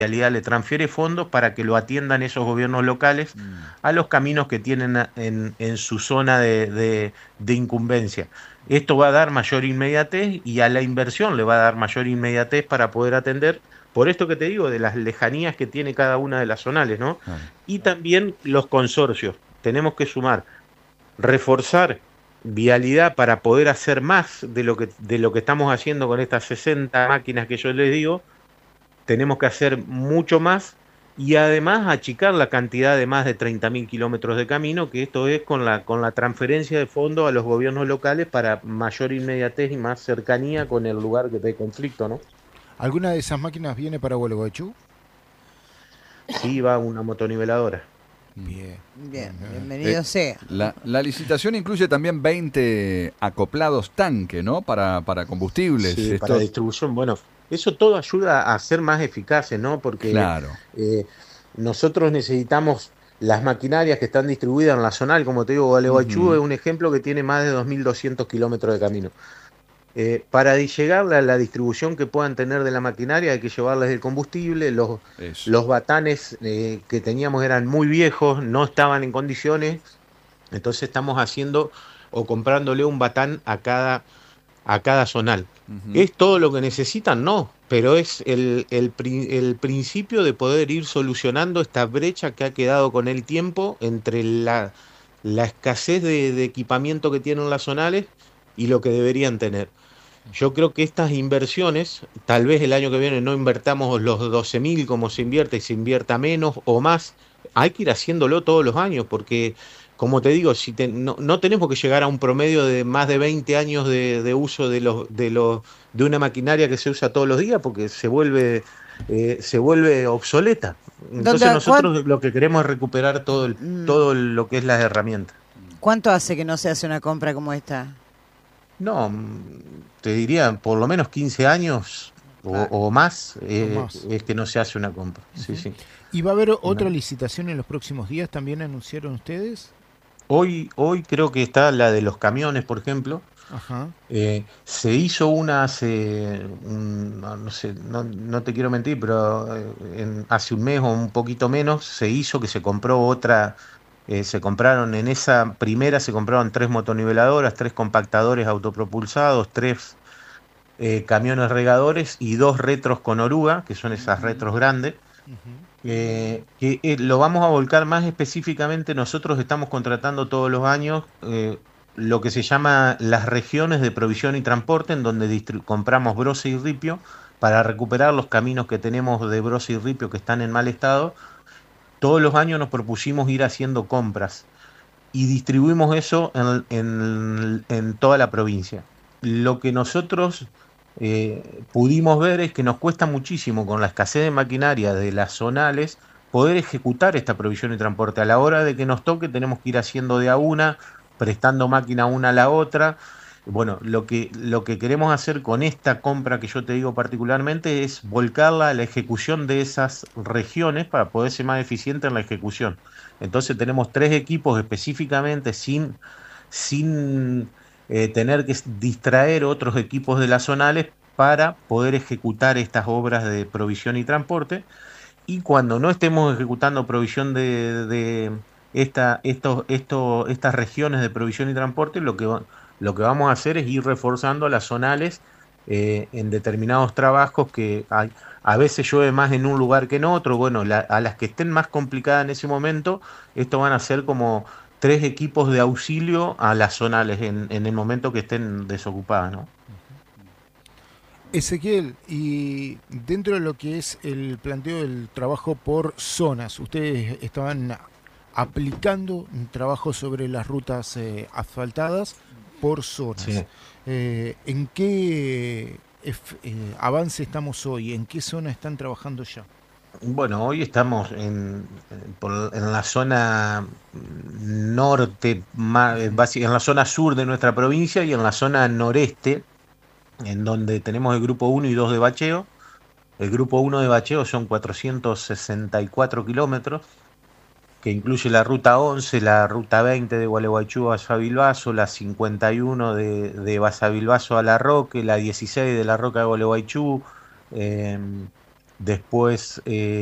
Vialidad le transfiere fondos para que lo atiendan esos gobiernos locales a los caminos que tienen en su zona de incumbencia. Esto va a dar mayor inmediatez y a la inversión le va a dar mayor inmediatez para poder atender, por esto que te digo, de las lejanías que tiene cada una de las zonales, ¿no? Claro. Y también los consorcios. Tenemos que sumar, reforzar vialidad para poder hacer más de lo que estamos haciendo con estas 60 máquinas que yo les digo. Tenemos que hacer mucho más y además achicar la cantidad de más de 30.000 kilómetros de camino, que esto es con la transferencia de fondos a los gobiernos locales para mayor inmediatez y más cercanía con el lugar de conflicto, ¿no? ¿Alguna de esas máquinas viene para Gualeguaychú? Sí, va una motoniveladora. Bien, Bien, bien, bien. bienvenido sea. La licitación incluye también 20 acoplados tanque, ¿no? Para combustibles. Sí, para Estos, distribución, bueno, eso todo ayuda a ser más eficaces, ¿no? Porque claro. eh, nosotros necesitamos las maquinarias que están distribuidas en la zonal, como te digo, Gualeguaychú es Ujú. un ejemplo que tiene más de 2.200 kilómetros de camino. Para llegar a la distribución que puedan tener de la maquinaria hay que llevarles el combustible, Eso. los batanes que teníamos eran muy viejos, no estaban en condiciones, entonces estamos haciendo o comprándole un batán a cada zonal. Ujú. ¿Es todo lo que necesitan? No, pero es el principio de poder ir solucionando esta brecha que ha quedado con el tiempo entre la escasez de equipamiento que tienen las zonales y lo que deberían tener. Yo creo que estas inversiones, tal vez el año que viene no invertamos los 12.000 como se invierte y se invierta menos o más, hay que ir haciéndolo todos los años porque, como te digo, no tenemos que llegar a un promedio de más de 20 años de uso de una maquinaria que se usa todos los días porque se vuelve obsoleta. Entonces ¿Dónde, nosotros lo que queremos es recuperar todo lo que es las herramientas. cuánto hace que no se hace una compra como esta? No, te diría por lo menos 15 años Claro. o más O más. es que no se hace una compra. Sí, Ujú. sí. ¿Y va a haber Una- otra licitación en los próximos días? ¿También anunciaron ustedes? Hoy creo que está la de los camiones, por ejemplo. Ajá. Se hizo una hace, no sé, no te quiero mentir, pero hace un mes o un poquito menos se hizo que se compró otra. Se compraron en esa primera, se compraron 3 motoniveladoras, 3 compactadores autopropulsados, 3 camiones regadores y 2 retros con oruga, que son esas retros grandes, Ujú. que lo vamos a volcar más específicamente. Nosotros estamos contratando todos los años lo que se llama las regiones de provisión y transporte, en donde compramos broce y ripio para recuperar los caminos que tenemos de broce y ripio que están en mal estado. Todos los años nos propusimos ir haciendo compras y distribuimos eso en toda la provincia. Lo que nosotros pudimos ver es que nos cuesta muchísimo con la escasez de maquinaria de las zonales poder ejecutar esta provisión y transporte. A la hora de que nos toque tenemos que ir haciendo de a una, prestando máquina una a la otra. Bueno, lo que queremos hacer con esta compra que yo te digo particularmente es volcarla a la ejecución de esas regiones para poder ser más eficiente en la ejecución. Entonces tenemos 3 equipos específicamente sin tener que distraer otros equipos de las zonales para poder ejecutar estas obras de provisión y transporte. Y cuando no estemos ejecutando provisión de estas regiones de provisión y transporte, lo que vamos a hacer es ir reforzando a las zonales en determinados trabajos que a veces llueve más en un lugar que en otro. Bueno, a las que estén más complicadas en ese momento, esto van a ser como 3 equipos de auxilio a las zonales en el momento que estén desocupadas, ¿no? Ezequiel, y dentro de lo que es el planteo del trabajo por zonas, ustedes estaban aplicando un trabajo sobre las rutas asfaltadas por zonas. Sí. ¿En qué avance estamos hoy? ¿En qué zona están trabajando ya? Bueno, hoy estamos en la zona norte, Ujú. en la zona sur de nuestra provincia y en la zona noreste, en donde tenemos el grupo 1 y 2 de bacheo. El grupo 1 de bacheo son 464 kilómetros, que incluye la ruta 11, la ruta 20 de Gualeguaychú a Basavilbaso, la 51 de Basavilbaso a La Roque, la 16 de La Roca a Gualeguaychú, después